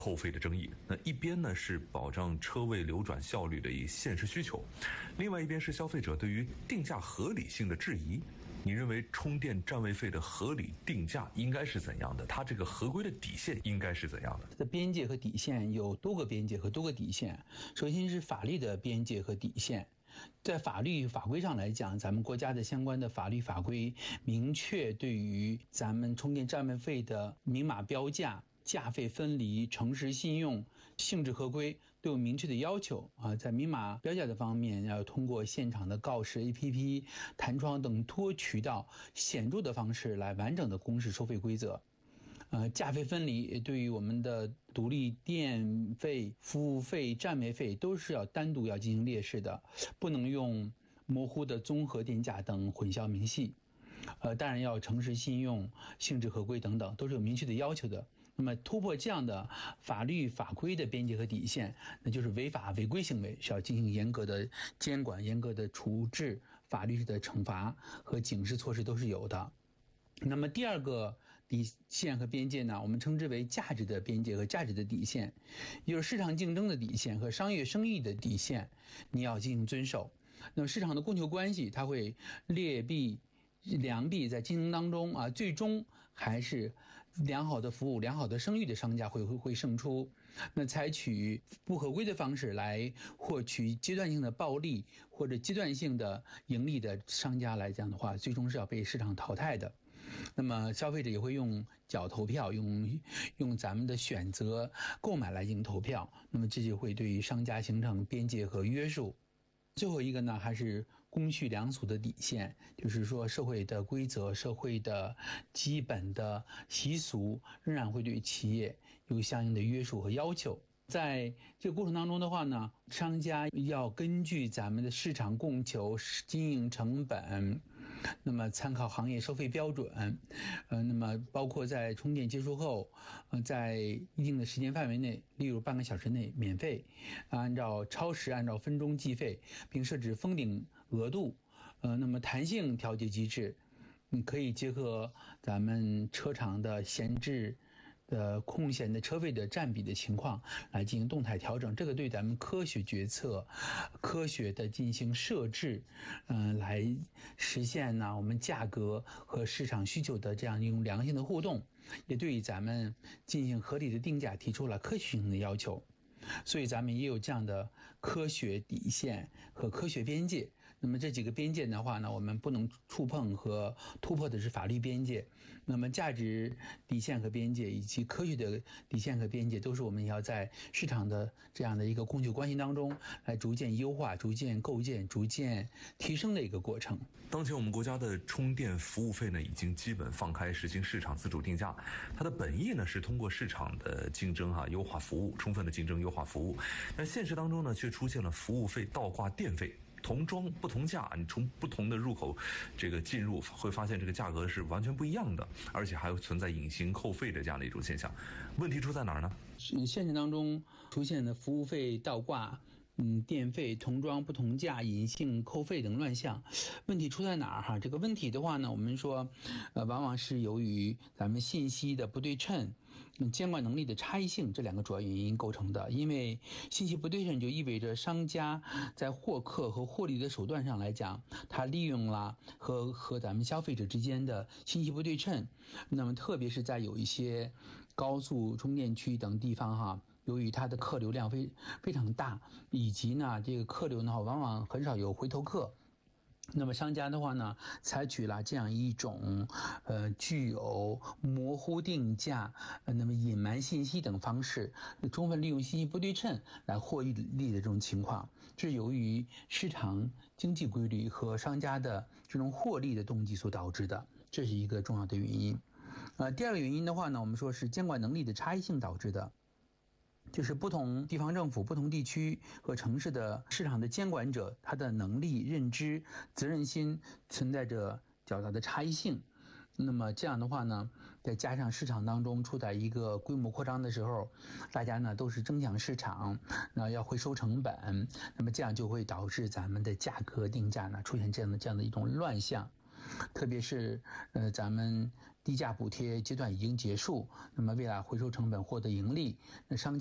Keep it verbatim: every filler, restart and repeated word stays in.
扣费的争议。那一边呢是保障车位流转效率的一现实需求，另外一边是消费者对于定价合理性的质疑。你认为充电占位费的合理定价应该是怎样的？它这个合规的底线应该是怎样的？ 它的边界和底线有多个边界和多个底线。首先是法律的边界和底线。在法律法规上来讲，咱们国家的相关的法律法规明确对于咱们充电占位费的明码标价、价费分离、诚实信用、性质合规都有明确的要求啊。在明码标价的方面，要通过现场的告示、A P P、弹窗等多渠道显著的方式来完整的公示收费规则。呃，价费分离对于我们的独立电费、服务费、占位费都是要单独要进行列示的，不能用模糊的综合电价等混淆明细。呃，当然要诚实信用、性质合规等等，都是有明确的要求的。那么突破这样的法律法规的边界和底线，那就是违法违规行为，需要进行严格的监管、严格的处置，法律的惩罚和警示措施都是有的。那么第二个底线和边界呢，我们称之为价值的边界和价值的底线，也就是市场竞争的底线和商业生意的底线，你要进行遵守。那么市场的供求关系，它会劣币良币，在竞争当中啊，最终还是良好的服务、良好的声誉的商家会会会胜出。那采取不合规的方式来获取阶段性的暴利或者阶段性的盈利的商家来讲的话，最终是要被市场淘汰的。那么消费者也会用脚投票，用用咱们的选择购买来进行投票，那么这就会对于商家形成边界和约束。最后一个呢，还是公序良俗的底线，就是说社会的规则、社会的基本的习俗仍然会对企业有相应的约束和要求。在这个过程当中的话呢，商家要根据咱们的市场供求、经营成本，那么参考行业收费标准，呃，那么包括在充电结束后，呃，在一定的时间范围内，例如半个小时内免费，按照超时按照分钟计费，并设置封顶额度，呃，那么弹性调节机制，你可以结合咱们车厂的闲置的空闲的车位的占比的情况来进行动态调整，这个对咱们科学决策、科学的进行设置，嗯、呃，来实现呢我们价格和市场需求的这样一种良性的互动，也对于咱们进行合理的定价提出了科学性的要求。所以咱们也有这样的科学底线和科学边界。那么这几个边界的话呢，我们不能触碰和突破的是法律边界。那么价值底线和边界以及科学的底线和边界，都是我们要在市场的这样的一个供求关系当中来逐渐优化、逐渐构建、逐渐提升的一个过程。 当前我们国家的充电服务费呢，已经基本放开实行市场自主定价，它的本意呢是通过市场的竞争哈、啊，优化服务，充分的竞争优化服务。但现实当中呢，却出现了服务费倒挂电费，同装不同价，你从不同的入口这个进入，会发现这个价格是完全不一样的，而且还有存在隐形扣费的这样的一种现象。问题出在哪儿呢？ 现实当中出现的服务费倒挂、嗯，电费同装不同价、隐性扣费等乱象，问题出在哪儿哈？这个问题的话呢，我们说，呃，往往是由于咱们信息的不对称、嗯，监管能力的差异性这两个主要原因构成的。因为信息不对称就意味着商家在获客和获利的手段上来讲，他利用了和和咱们消费者之间的信息不对称。那么特别是在有一些高速充电区等地方哈。由于它的客流量非非常大，以及呢这个客流呢往往很少有回头客，那么商家的话呢，采取了这样一种呃具有模糊定价、呃那么隐瞒信息等方式，充分利用信息不对称来获利的这种情况，这是由于市场经济规律和商家的这种获利的动机所导致的，这是一个重要的原因。呃，第二个原因的话呢，我们说是监管能力的差异性导致的。就是不同地方政府、不同地区和城市的市场的监管者，他的能力、认知、责任心存在着较大的差异性。那么这样的话呢，再加上市场当中处在一个规模扩张的时候，大家呢都是争抢市场，那要回收成本，那么这样就会导致咱们的价格定价呢出现这样的这样的一种乱象。特别是呃，咱们低价补贴阶段已经结束，那么未来回收成本获得盈利，那商家